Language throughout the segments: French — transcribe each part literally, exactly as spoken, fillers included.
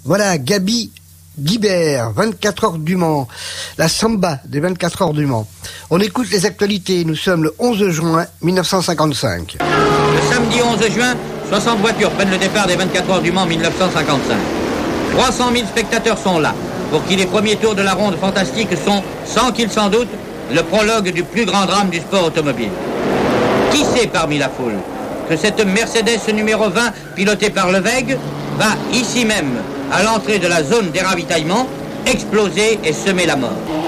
Voilà, Gaby Guibert, vingt-quatre heures du Mans, la samba des vingt-quatre heures du Mans. On écoute les actualités, nous sommes le onze juin mille neuf cent cinquante-cinq. Le samedi onze juin, soixante voitures prennent le départ des vingt-quatre heures du Mans mille neuf cent cinquante-cinq. trois cent mille spectateurs sont là, pour qui les premiers tours de la ronde fantastique sont, sans qu'ils s'en doutent, le prologue du plus grand drame du sport automobile. Qui sait parmi la foule que cette Mercedes numéro vingt, pilotée par Levègue, va ici même, à l'entrée de la zone des ravitaillements, exploser et semer la mort.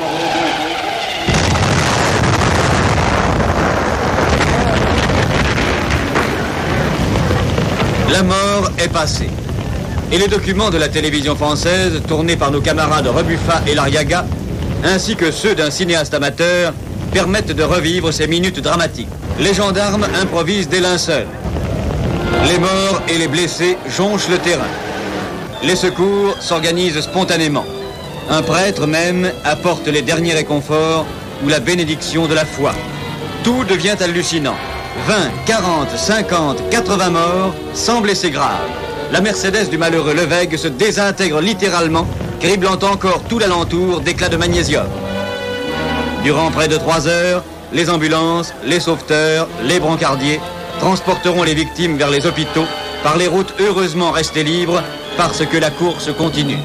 La mort est passée. Et les documents de la télévision française, tournés par nos camarades Rebuffa et Lariaga, ainsi que ceux d'un cinéaste amateur, permettent de revivre ces minutes dramatiques. Les gendarmes improvisent des linceuls. Les morts et les blessés jonchent le terrain. Les secours s'organisent spontanément. Un prêtre même apporte les derniers réconforts ou la bénédiction de la foi. Tout devient hallucinant. vingt, quarante, cinquante, quatre-vingts morts, sans blessés graves. La Mercedes du malheureux Levègue se désintègre littéralement, criblant encore tout l'alentour d'éclats de magnésium. Durant près de trois heures, les ambulances, les sauveteurs, les brancardiers transporteront les victimes vers les hôpitaux par les routes heureusement restées libres parce que la course continue.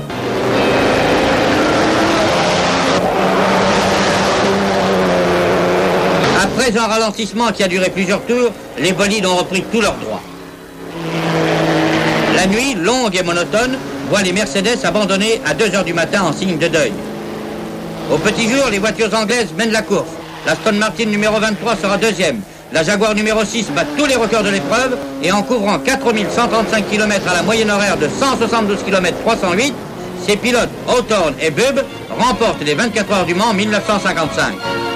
Après un ralentissement qui a duré plusieurs tours, les bolides ont repris tous leurs droits. La nuit, longue et monotone, voit les Mercedes abandonnées à deux heures du matin en signe de deuil. Au petit jour, les voitures anglaises mènent la course. La Aston Martin numéro vingt-trois sera deuxième. La Jaguar numéro six bat tous les records de l'épreuve et en couvrant quatre mille cent trente-cinq kilomètres à la moyenne horaire de cent soixante-douze kilomètres trois cent huit, ses pilotes Hawthorne et Bubb remportent les vingt-quatre heures du Mans mille neuf cent cinquante-cinq.